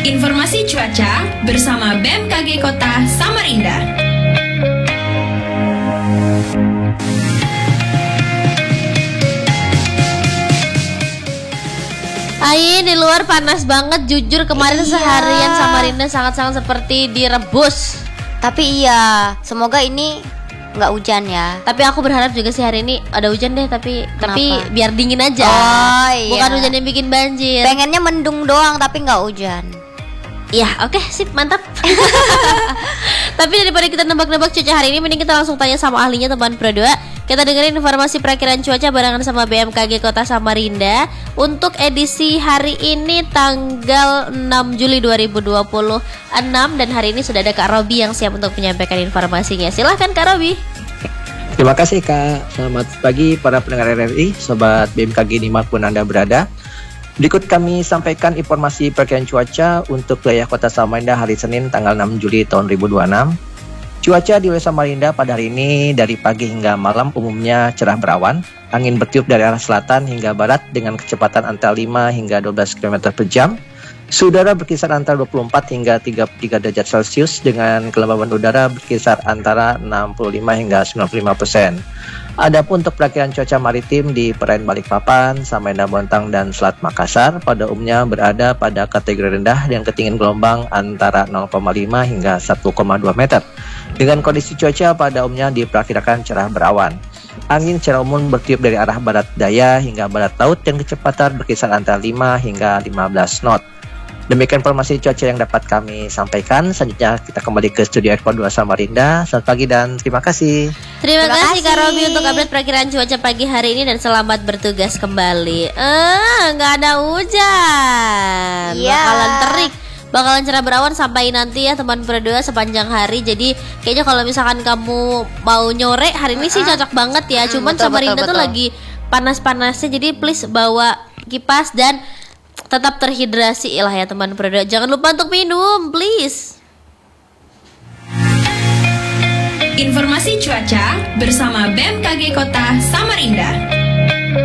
Informasi cuaca bersama BMKG Kota Samarinda. Di luar panas banget, jujur kemarin seharian Samarinda sangat-sangat seperti direbus. Tapi iya, semoga ini nggak hujan ya. Tapi aku berharap juga sih hari ini ada hujan deh, tapi biar dingin aja. Oh, iya. Bukan hujan yang bikin banjir. Pengennya mendung doang tapi nggak hujan. Iya, oke, sip, mantap. Tapi daripada kita nebak-nebak cuaca hari ini, mending kita langsung tanya sama ahlinya, teman Pro 2. Kita dengerin informasi perakiran cuaca barengan sama BMKG Kota Samarinda untuk edisi hari ini tanggal 6 Juli 2026. Dan hari ini sudah ada Kak Robi yang siap untuk menyampaikan informasinya. Silahkan Kak Robi. Terima kasih Kak. Selamat pagi para pendengar RRI, Sobat BMKG dimanapun Anda berada. Berikut kami sampaikan informasi perakiran cuaca untuk wilayah Kota Samarinda hari Senin tanggal 6 Juli tahun 2026. Cuaca di wilayah Samarinda pada hari ini dari pagi hingga malam umumnya cerah berawan. Angin bertiup dari arah selatan hingga barat dengan kecepatan antara 5 hingga 12 km per jam. Suhu udara berkisar antara 24 hingga 33 derajat Celcius dengan kelembaban udara berkisar antara 65 hingga 95%. Adapun untuk perakiran cuaca maritim di perairan Balikpapan, Samarinda, Bontang, dan Selat Makassar pada umumnya berada pada kategori rendah dengan ketinggian gelombang antara 0,5 hingga 1,2 meter. Dengan kondisi cuaca pada umumnya diperkirakan cerah berawan. Angin secara umum bertiup dari arah barat daya hingga barat laut dengan kecepatan berkisar antara 5 hingga 15 knot. Demikian informasi cuaca yang dapat kami sampaikan. Selanjutnya kita kembali ke studio Expo 2 Samarinda. Selamat pagi dan terima kasih. Terima kasih Kak Robi untuk update perakiran cuaca pagi hari ini dan selamat bertugas kembali. Nggak ada hujan. Bakalan terik, bakalan cerah berawan sampai nanti ya teman Pro 2 sepanjang hari. Jadi kayaknya kalau misalkan kamu mau nyore hari ini sih cocok banget ya. Cuman Samarinda tuh lagi panas-panasnya, jadi please bawa kipas dan tetap terhidrasi lah ya teman Pro 2. Jangan lupa untuk minum, please. Informasi cuaca bersama BMKG Kota Samarinda.